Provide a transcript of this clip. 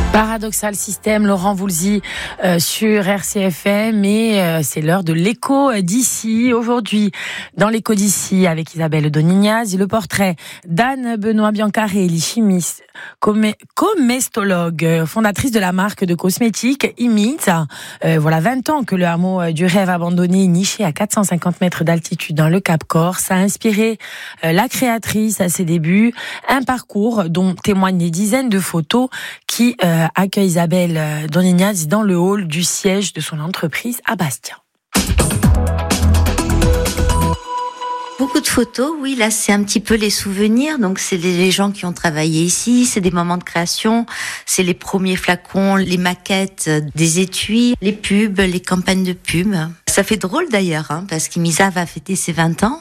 Paradoxal System, Laurent Voulzy sur RCFM et c'est l'heure de l'écho d'ici. Aujourd'hui, dans l'écho d'ici avec Isabelle Donignaz, le portrait d'Anne-Benoît Biancarelli, chimiste, comestologue, fondatrice de la marque de cosmétiques Imit. Voilà 20 ans que le hameau du rêve abandonné, niché à 450 mètres d'altitude dans le Cap Corse, a inspiré la créatrice à ses débuts. Un parcours dont témoignent des dizaines de photos qui accueille Isabelle Donignaz dans le hall du siège de son entreprise à Bastia. Beaucoup de photos, oui, là c'est un petit peu les souvenirs, donc c'est les gens qui ont travaillé ici, c'est des moments de création, c'est les premiers flacons, les maquettes des étuis, les pubs, les campagnes de pub. Ça fait drôle d'ailleurs, parce qu'Imisa va fêter ses 20 ans,